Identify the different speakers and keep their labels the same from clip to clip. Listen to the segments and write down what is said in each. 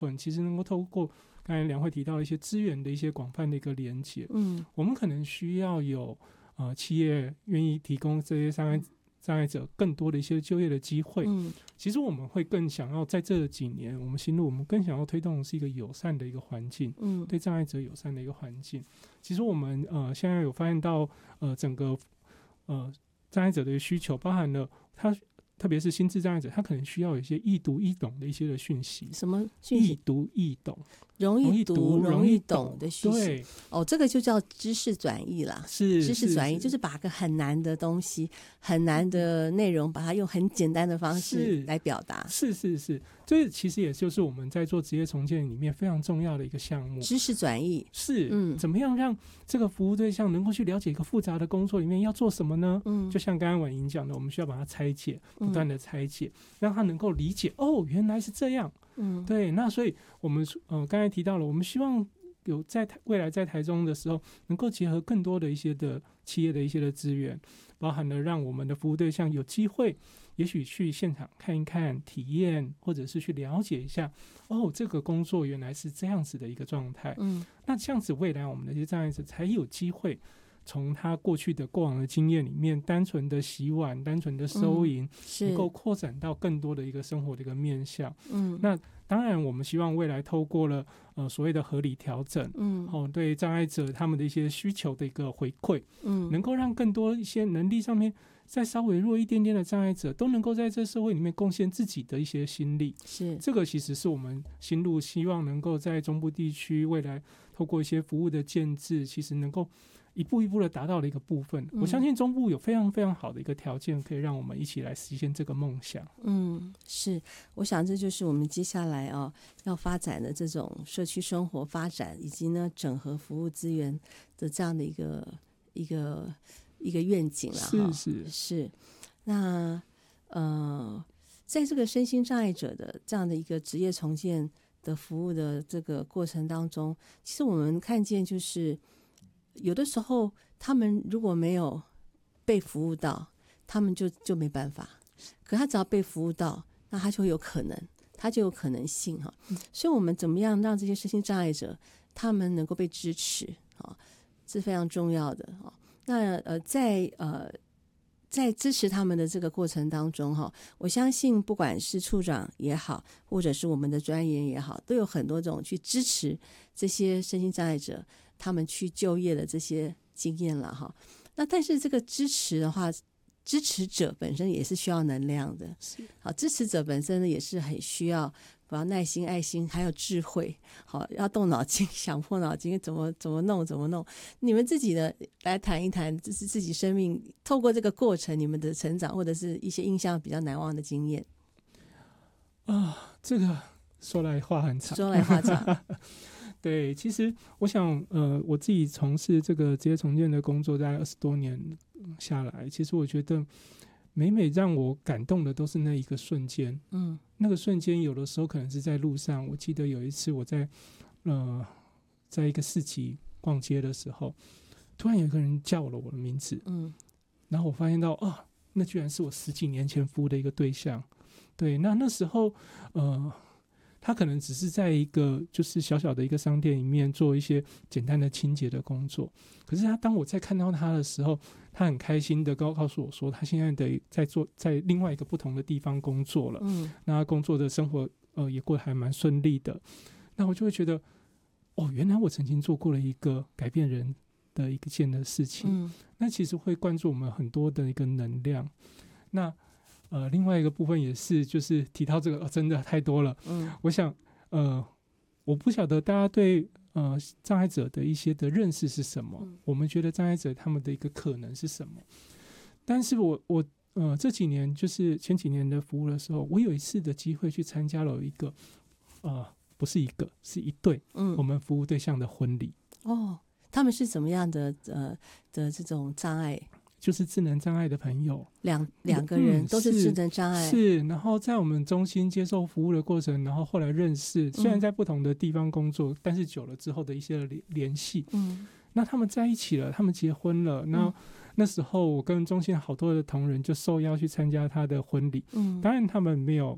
Speaker 1: 其实能够透过刚才两位提到的一些资源的一些广泛的一个连结，我们可能需要有企业愿意提供这些障碍者更多的一些就业的机会。其实我们会更想要在这几年，我们新路我们更想要推动的是一个友善的一个环境，对障碍者友善的一个环境。其实我们现在有发现到整个障碍者的需求，包含了他特别是心智障碍者，他可能需要有一些易读易懂的一些的讯息。
Speaker 2: 什么讯息？
Speaker 1: 易读易懂，
Speaker 2: 容易读容易懂的讯息。
Speaker 1: 对，
Speaker 2: 这个就叫知识转译啦。
Speaker 1: 是
Speaker 2: 知识转译，就是把个很难的东西、很难的内容，把它用很简单的方式来表达。
Speaker 1: 是，这其实也就是我们在做职业重建里面非常重要的一个项目。
Speaker 2: 知识转译
Speaker 1: 是，怎么样让这个服务对象能够去了解一个复杂的工作里面要做什么呢？就像刚刚婉莹讲的，我们需要把它拆解，不断的拆解，让他能够理解原来是这样。对，那所以我们刚才提到了，我们希望有在未来在台中的时候，能够结合更多的一些的企业的一些的资源，包含了让我们的服务对象有机会，也许去现场看一看、体验，或者是去了解一下，这个工作原来是这样子的一个状态。那这样子未来我们的这些障碍者才有机会从他过往的经验里面，单纯的洗碗、单纯的收银，能够扩展到更多的一个生活的一个面向。那当然我们希望未来透过了所谓的合理调整，对障碍者他们的一些需求的一个回馈，能够让更多一些能力上面再稍微弱一点点的障碍者都能够在这社会里面贡献自己的一些心力。
Speaker 2: 是，
Speaker 1: 这个其实是我们新路希望能够在中部地区未来透过一些服务的建制，其实能够一步一步的达到的一个部分。我相信中部有非常非常好的一个条件，可以让我们一起来实现这个梦想。
Speaker 2: 是，我想这就是我们接下来要发展的这种社区生活发展，以及呢整合服务资源的这样的一个愿景了。是。那在这个身心障碍者的这样的一个职业重建的服务的这个过程当中，其实我们看见就是有的时候他们如果没有被服务到，他们就没办法，可他只要被服务到，那他就有可能，他就有可能性所以我们怎么样让这些身心障碍者他们能够被支持是非常重要的。那在支持他们的这个过程当中我相信不管是处长也好，或者是我们的专员也好，都有很多种去支持这些身心障碍者他们去就业的这些经验了那但是这个支持的话，支持者本身也是需要能量的。支持者本身呢也是很需要耐心、爱心还有智慧，要动脑筋，想破脑筋怎么弄。你们自己的来谈一谈，这是自己生命透过这个过程你们的成长，或者是一些印象比较难忘的经验
Speaker 1: 这个说来话很长。对，其实我想我自己从事这个职业重建的工作大概20多年下来，其实我觉得每让我感动的都是那一个瞬间。那个瞬间有的时候可能是在路上，我记得有一次我在一个市集逛街的时候，突然有一个人叫了我的名字，然后我发现到那居然是我10几年前服务的一个对象。对，那时候他可能只是在一个就是小小的一个商店里面做一些简单的清洁的工作，可是当我在看到他的时候，他很开心的告诉我说他现在在另外一个不同的地方工作了。那他工作的生活也过得还蛮顺利的。那我就会觉得原来我曾经做过了一个改变人的一件的事情。那其实会灌注我们很多的一个能量。那另外一个部分也是就是提到这个真的太多了。我想我不晓得大家对障碍者的一些的认识是什么，我们觉得障碍者他们的一个可能是什么。但是我这几年就是前几年的服务的时候，我有一次的机会去参加了一个不是一个，是一对我们服务对象的婚礼。
Speaker 2: 他们是怎么样的这种障碍？
Speaker 1: 就是智能障碍的朋友，
Speaker 2: 两个人都是智能障碍。
Speaker 1: 是，然后在我们中心接受服务的过程，然后后来认识，虽然在不同的地方工作，但是久了之后的一些联系。那他们在一起了，他们结婚了。那时候我跟中心好多的同仁就受邀去参加他的婚礼。当然他们没有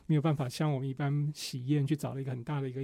Speaker 1: 没有办法像我们一般喜宴去找了一个很大的一个